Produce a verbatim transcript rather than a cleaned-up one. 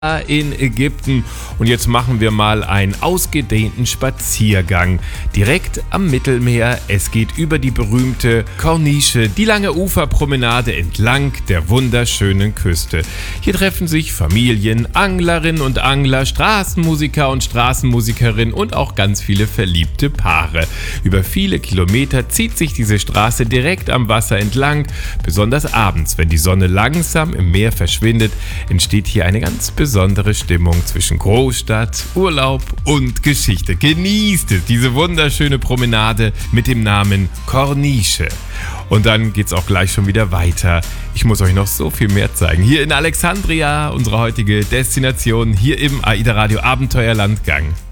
in Ägypten und jetzt machen wir mal einen ausgedehnten Spaziergang direkt am Mittelmeer. Es geht über die berühmte Corniche, die lange Uferpromenade entlang der wunderschönen Küste. Hier treffen sich Familien, Anglerinnen und Angler, Straßenmusiker und Straßenmusikerinnen und auch ganz viele verliebte Paare. Über viele Kilometer zieht sich diese Straße direkt am Wasser entlang. Besonders abends, wenn die Sonne langsam im Meer verschwindet, entsteht hier eine ganz besondere besondere Stimmung zwischen Großstadt, Urlaub und Geschichte. Genießt es, diese wunderschöne Promenade mit dem Namen Corniche. Und dann geht's auch gleich schon wieder weiter. Ich muss euch noch so viel mehr zeigen. Hier in Alexandria, unsere heutige Destination, hier im AIDA Radio Abenteuerlandgang.